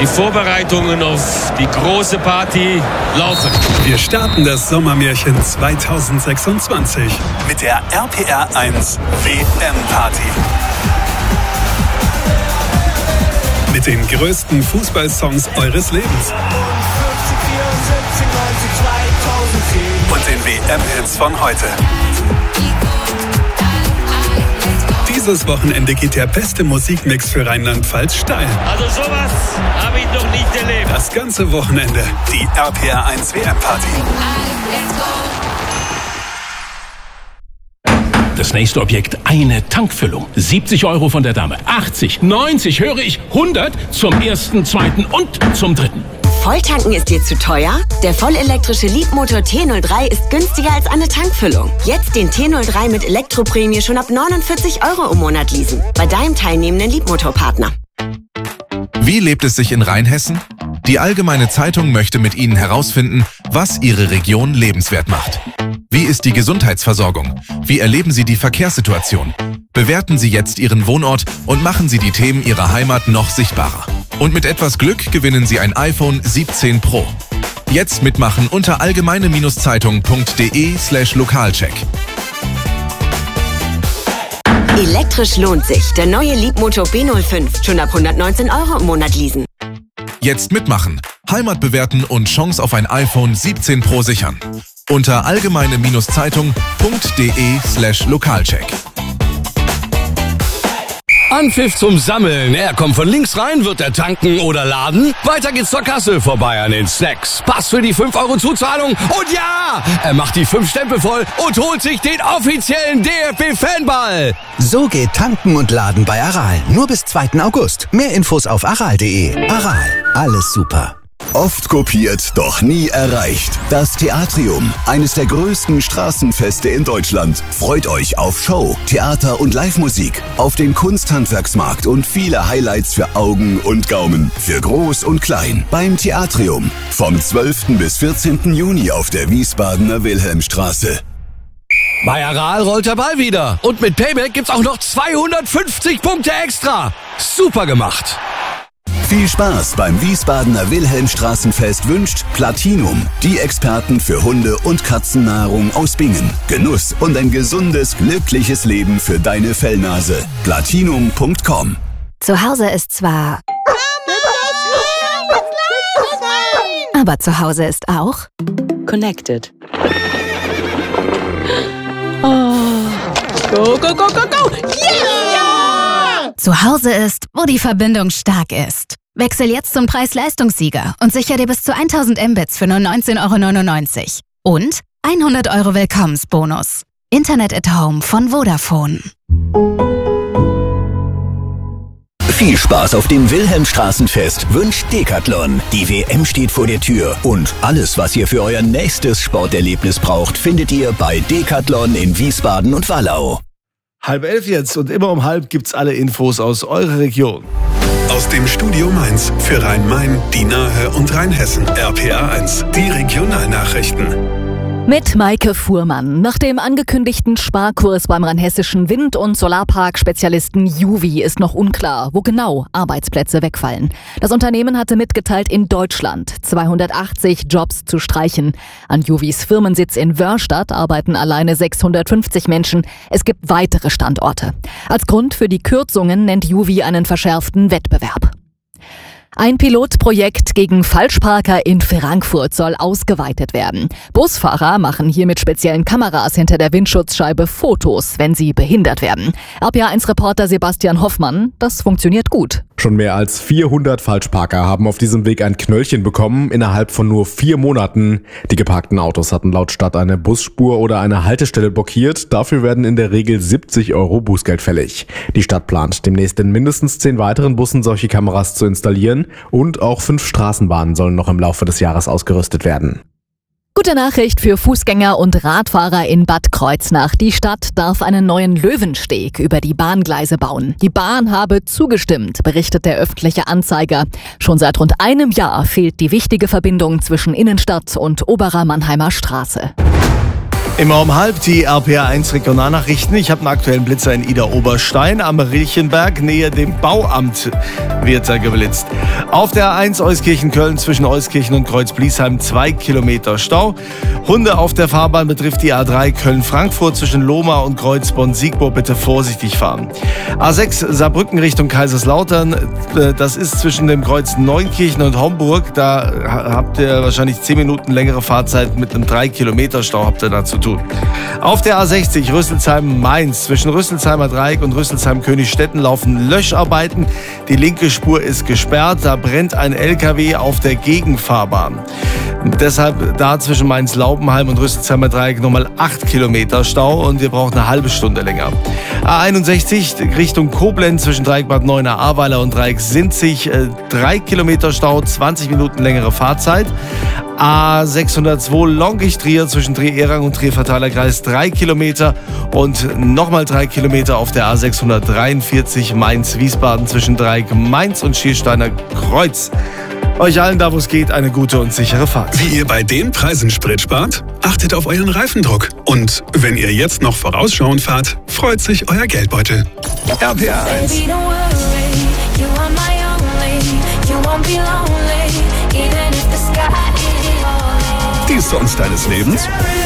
Die Vorbereitungen auf die große Party laufen. Wir starten das Sommermärchen 2026 mit der RPR1 WM-Party. Mit den größten Fußballsongs eures Lebens. Und den WM-Hits von heute. Dieses Wochenende geht der beste Musikmix für Rheinland-Pfalz steil. Also sowas habe ich noch nicht erlebt. Das ganze Wochenende die RPR1 WM-Party. Das nächste Objekt, eine Tankfüllung. 70 € von der Dame. 80, 90, höre ich, 100 zum ersten, zweiten und zum dritten. Volltanken ist dir zu teuer? Der vollelektrische Leapmotor T03 ist günstiger als eine Tankfüllung. Jetzt den T03 mit Elektroprämie schon ab 49 € im Monat leasen. Bei deinem teilnehmenden Leapmotor-Partner. Wie lebt es sich in Rheinhessen? Die Allgemeine Zeitung möchte mit Ihnen herausfinden, was Ihre Region lebenswert macht. Wie ist die Gesundheitsversorgung? Wie erleben Sie die Verkehrssituation? Bewerten Sie jetzt Ihren Wohnort und machen Sie die Themen Ihrer Heimat noch sichtbarer. Und mit etwas Glück gewinnen Sie ein iPhone 17 Pro. Jetzt mitmachen unter allgemeine-zeitung.de/Lokalcheck. Elektrisch lohnt sich. Der neue Leapmotor B05. Schon ab 119 € im Monat leasen. Jetzt mitmachen, Heimat bewerten und Chance auf ein iPhone 17 Pro sichern. Unter allgemeine-zeitung.de/Lokalcheck. Anpfiff zum Sammeln. Er kommt von links rein, wird er tanken oder laden? Weiter geht's zur Kasse, vorbei an den Snacks. Pass für die 5 € Zuzahlung und ja! Er macht die 5 Stempel voll und holt sich den offiziellen DFB-Fanball. So geht Tanken und Laden bei Aral. Nur bis 2. August. Mehr Infos auf aral.de. Aral. Alles super. Oft kopiert, doch nie erreicht. Das Theatrium, eines der größten Straßenfeste in Deutschland, freut euch auf Show, Theater und Live-Musik, auf den Kunsthandwerksmarkt und viele Highlights für Augen und Gaumen, für Groß und Klein, beim Theatrium. Vom 12. bis 14. Juni auf der Wiesbadener Wilhelmstraße. Bei Aral rollt der Ball wieder. Und mit Payback gibt's auch noch 250 Punkte extra. Super gemacht. Viel Spaß beim Wiesbadener Wilhelmstraßenfest wünscht Platinum, die Experten für Hunde- und Katzennahrung aus Bingen. Genuss und ein gesundes, glückliches Leben für deine Fellnase. Platinum.com. Zu Hause ist zwar... Aber zu Hause ist auch... Connected. Oh. Go, go, go, go, go! Yeah! Zu Hause ist, wo die Verbindung stark ist. Wechsel jetzt zum Preis-Leistungssieger und sicher dir bis zu 1000 Mbits für nur 19,99 € und 100 € Willkommensbonus. Internet at Home von Vodafone. Viel Spaß auf dem Wilhelmstraßenfest wünscht Decathlon. Die WM steht vor der Tür und alles, was ihr für euer nächstes Sporterlebnis braucht, findet ihr bei Decathlon in Wiesbaden und Wallau. 10:30 jetzt und immer um 10:30 gibt's alle Infos aus eurer Region. Aus dem Studio Mainz für Rhein-Main, die Nahe und Rheinhessen. RPR1, die Regionalnachrichten. Mit Maike Fuhrmann. Nach dem angekündigten Sparkurs beim rheinhessischen Wind- und Solarpark-Spezialisten Juvi ist noch unklar, wo genau Arbeitsplätze wegfallen. Das Unternehmen hatte mitgeteilt, in Deutschland 280 Jobs zu streichen. An Juvis Firmensitz in Wörrstadt arbeiten alleine 650 Menschen. Es gibt weitere Standorte. Als Grund für die Kürzungen nennt Juvi einen verschärften Wettbewerb. Ein Pilotprojekt gegen Falschparker in Frankfurt soll ausgeweitet werden. Busfahrer machen hier mit speziellen Kameras hinter der Windschutzscheibe Fotos, wenn sie behindert werden. RPR1-Reporter Sebastian Hoffmann, das funktioniert gut. Schon mehr als 400 Falschparker haben auf diesem Weg ein Knöllchen bekommen, innerhalb von nur 4 Monaten. Die geparkten Autos hatten laut Stadt eine Busspur oder eine Haltestelle blockiert. Dafür werden in der Regel 70 € Bußgeld fällig. Die Stadt plant, demnächst in mindestens 10 weiteren Bussen solche Kameras zu installieren. Und auch 5 Straßenbahnen sollen noch im Laufe des Jahres ausgerüstet werden. Gute Nachricht für Fußgänger und Radfahrer in Bad Kreuznach. Die Stadt darf einen neuen Löwensteg über die Bahngleise bauen. Die Bahn habe zugestimmt, berichtet der öffentliche Anzeiger. Schon seit rund einem Jahr fehlt die wichtige Verbindung zwischen Innenstadt und Oberer Mannheimer Straße. Immer um halb die RPA1 Regionalnachrichten. Ich habe einen aktuellen Blitzer in Idar-Oberstein. Am Riechenberg, nähe dem Bauamt, wird er geblitzt. Auf der A1 Euskirchen-Köln zwischen Euskirchen und Kreuz-Bliesheim 2 Kilometer Stau. Hunde auf der Fahrbahn betrifft die A3 Köln-Frankfurt zwischen Lohmar und Kreuz-Bonn-Siegburg. Bitte vorsichtig fahren. A6 Saarbrücken Richtung Kaiserslautern. Das ist zwischen dem Kreuz Neunkirchen und Homburg. Da habt ihr wahrscheinlich 10 Minuten längere Fahrzeit mit einem 3 Kilometer Stau habt ihr da zu tun. Auf der A60 Rüsselsheim-Mainz zwischen Rüsselsheimer Dreieck und Rüsselsheim-Königstetten laufen Löscharbeiten. Die linke Spur ist gesperrt. Da brennt ein LKW auf der Gegenfahrbahn. Deshalb da zwischen Mainz-Laubenheim und Rüsselsheimer Dreieck nochmal 8 Kilometer Stau und wir brauchen eine halbe Stunde länger. A61 Richtung Koblenz zwischen Dreieck Bad Neuenahr-Ahrweiler und Dreieck Sinzig 3 Kilometer Stau, 20 Minuten längere Fahrzeit. A602 Longisch-Trier zwischen Trier-Erang und Trier-Verteilerkreis 3 Kilometer und nochmal 3 Kilometer auf der A643 Mainz-Wiesbaden zwischen Dreieck Mainz und Schiersteiner Kreuz. Euch allen da, wo es geht, eine gute und sichere Fahrt. Wie ihr bei den Preisen Sprit spart? Achtet auf euren Reifendruck. Und wenn ihr jetzt noch vorausschauend fahrt, freut sich euer Geldbeutel. RPA1. Die Songs deines Lebens?